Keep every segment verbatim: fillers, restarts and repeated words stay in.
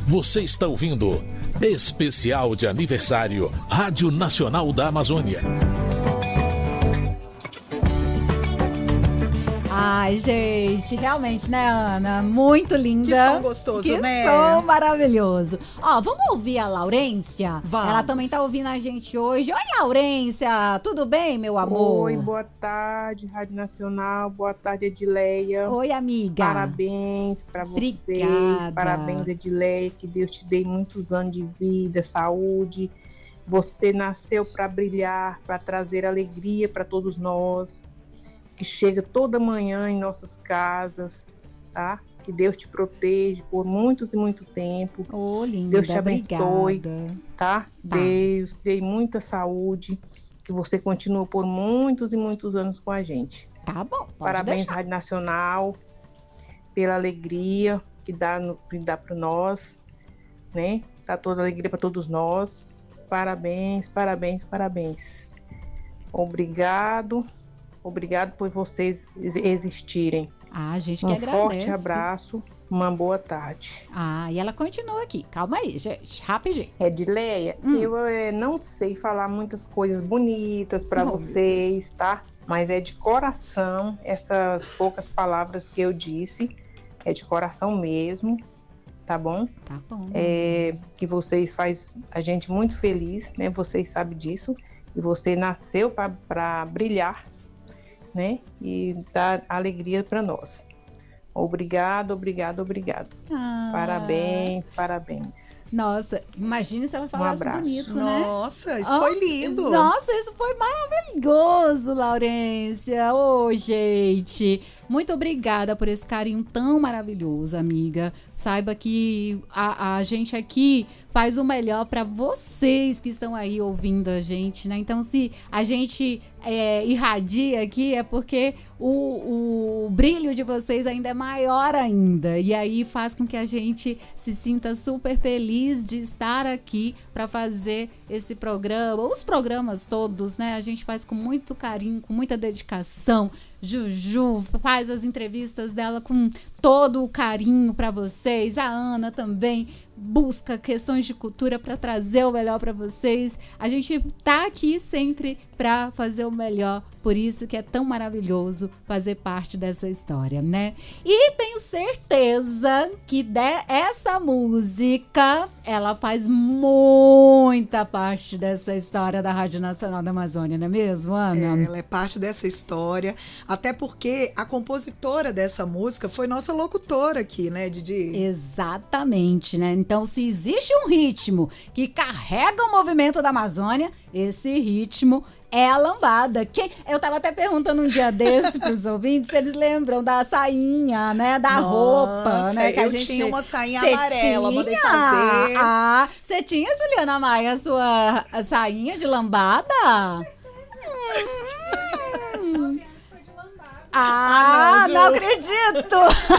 Você está ouvindo Especial de Aniversário Rádio Nacional da Amazônia. Ai, gente, realmente, né, Ana? Muito linda. Que som gostoso, que né? Que som maravilhoso. Ó, vamos ouvir a Laurência? Vamos. Ela também tá ouvindo a gente hoje. Oi, Laurência, tudo bem, meu amor? Oi, boa tarde, Rádio Nacional. Boa tarde, Edileia. Oi, amiga. Parabéns pra vocês. Obrigada. Parabéns, Edileia. Que Deus te dê muitos anos de vida, saúde. Você nasceu para brilhar, para trazer alegria para todos nós. Que chega toda manhã em nossas casas, tá? Que Deus te proteja por muitos e muito tempo. Oh, linda, Deus te abençoe, obrigada. Tá? Tá. Deus dê muita saúde, que você continue por muitos e muitos anos com a gente. Tá bom, pode Parabéns, deixar. Rádio Nacional, pela alegria que dá, no, que dá para nós, né? Dá toda a alegria para todos nós. Parabéns, parabéns, parabéns. Obrigado. Obrigado por vocês existirem. Ah, a gente um que agradece. Um forte abraço, uma boa tarde. Ah, e ela continua aqui. Calma aí, gente, rapidinho. Edileia, hum. eu é, não sei falar muitas coisas bonitas para vocês, tá? Mas é de coração, essas poucas palavras que eu disse, é de coração mesmo, tá bom? Tá bom. É, que vocês faz a gente muito feliz, né? Vocês sabem disso. E você nasceu para brilhar, né? E dar alegria para nós. Obrigado, obrigado, obrigado. Ah. Parabéns, parabéns. Nossa, imagina se ela falasse um bonito, né? Nossa, isso oh, foi lindo. Nossa, isso foi maravilhoso, Laurência. Ô, oh, gente, muito obrigada por esse carinho tão maravilhoso, amiga. Saiba que a, a gente aqui faz o melhor para vocês que estão aí ouvindo a gente, né? Então, se a gente é, irradia aqui, é porque o, o brilho de vocês ainda é maior ainda. E aí faz com que a gente se sinta super feliz de estar aqui para fazer esse programa, os programas todos, né? A gente faz com muito carinho, com muita dedicação. Juju faz as entrevistas dela com todo o carinho para vocês. A Ana também busca questões de cultura para trazer o melhor para vocês. A gente tá aqui sempre para fazer o melhor, por isso que é tão maravilhoso fazer parte dessa história, né? E tenho certeza que de essa música ela faz muita parte dessa história da Rádio Nacional da Amazônia, não é mesmo, Ana? É, ela é parte dessa história, até porque a compositora dessa música foi nossa locutora aqui, né, Didi? Exatamente, né? Então, se existe um ritmo que carrega o movimento da Amazônia, esse ritmo é a lambada. Quem, eu tava até perguntando um dia desse pros ouvintes se eles lembram da sainha, né? Da Nossa, roupa, né? Que eu a gente... tinha uma sainha Cê amarela, tinha? mandei fazer. Ah, você tinha, Juliana Maia, a sua a sainha de lambada? Hum. Ah, ah, não, não acredito!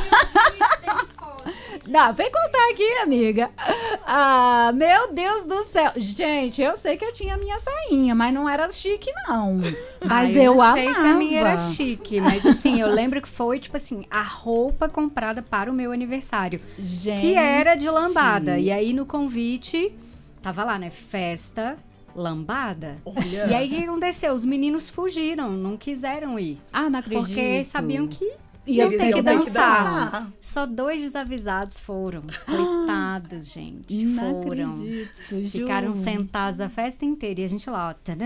Não, vem contar aqui, amiga. Ah, meu Deus do céu. Gente, eu sei que eu tinha a minha sainha, mas não era chique, não. Mas ah, eu, eu não amava. sei se a minha era chique, mas assim, eu lembro que foi, tipo assim, a roupa comprada para o meu aniversário. Gente. Que era de lambada. E aí, no convite, tava lá, né? Festa... lambada. Olha. E aí, o que aconteceu? Os meninos fugiram, não quiseram ir. Ah, não acredito. Porque sabiam que E iam eles ter iam que ter que dançar. dançar. Só dois desavisados foram. Coitados, gente. Não foram. acredito, Ficaram Ju. sentados a festa inteira. E a gente lá, ó.